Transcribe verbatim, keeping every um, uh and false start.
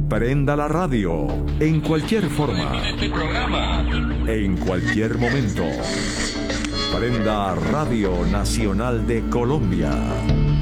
Prenda la radio en cualquier forma, en cualquier momento. Prenda Radio Nacional de Colombia.